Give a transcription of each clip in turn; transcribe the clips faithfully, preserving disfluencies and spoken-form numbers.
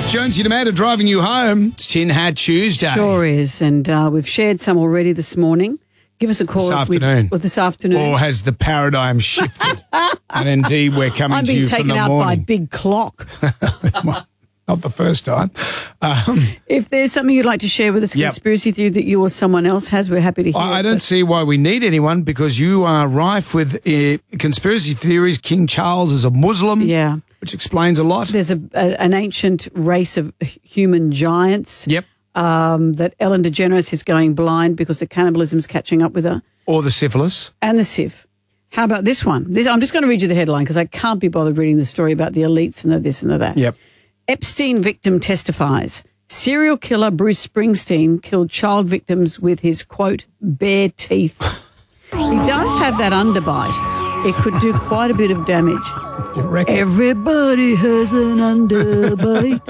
Jonesy Amanda driving you home. It's Tin Hat Tuesday. Sure is, and uh, we've shared some already this morning. Give us a call This afternoon. With, with this afternoon. Or has the paradigm shifted? And indeed, we're coming I'm to being you from taken the out morning. by Big Clock. Well, not the first time. Um, If there's something you'd like to share with us, a Yep. conspiracy theory that you or someone else has, we're happy to hear. I I it, don't but- see why we need anyone because you are rife with uh, conspiracy theories. King Charles is a Muslim, Yeah. which explains a lot. There's a, a an ancient race of human giants. Yep. Um, that Ellen DeGeneres is going blind because the cannibalism's catching up with her, Or the syphilis. and the S I V. How about this one? This, I'm just going to read you the headline because I can't be bothered reading the story about the elites and the this and the that. Yep. Epstein victim testifies. Serial killer Bruce Springsteen killed child victims with his, quote, bare teeth. He does have that underbite. It could do quite a bit of damage. You reckon? Everybody has an underbite.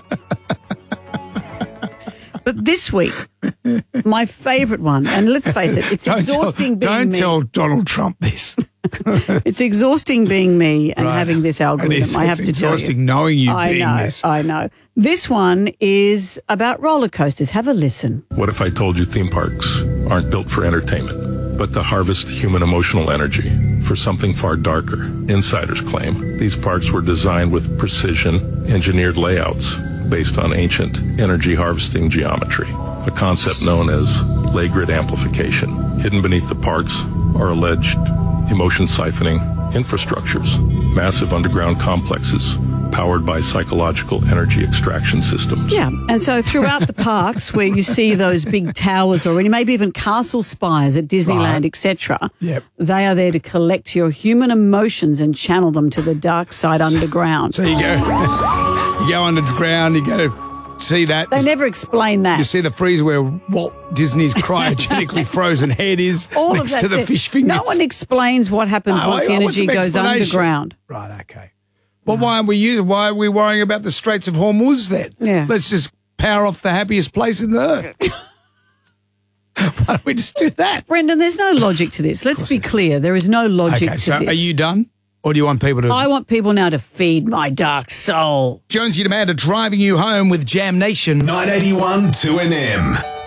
But this week, my favourite one, and let's face it, it's Don't exhausting tell, being Don't me. tell Donald Trump this. It's exhausting being me and Right. having this algorithm. It is. I have It's to tell you. exhausting knowing you I being know, this. I know. This one is about roller coasters. Have a listen. What if I told you theme parks aren't built for entertainment, but to harvest human emotional energy for something far darker? Insiders claim these parks were designed with precision engineered layouts based on ancient energy harvesting geometry, a concept known as lay grid amplification. Hidden beneath the parks are alleged emotion siphoning infrastructures, massive underground complexes powered by psychological energy extraction systems. Yeah, and so throughout the parks where you see those big towers already, maybe even castle spires at Disneyland, Right. et cetera, Yep. they are there to collect your human emotions and channel them to the dark side underground. So you go, you go underground, you go to see that. They never explain that. You see the freezer where Walt Disney's cryogenically frozen head is All next of to that's the it. fish fingers. No one explains what happens No, once the I- I want energy some goes explanation. underground. Right, okay. Well, why aren't we using, why are we worrying about the Straits of Hormuz then? Yeah. Let's just power off the happiest place in the earth. Why don't we just do that? Brendan, there's no logic to this. Let's be clear. There is no logic Okay, to so this. are you done? Or do you want people to... I want people now to feed my dark soul. Jonesy and Amanda driving you home with Jam Nation. nine eighty-one two N M.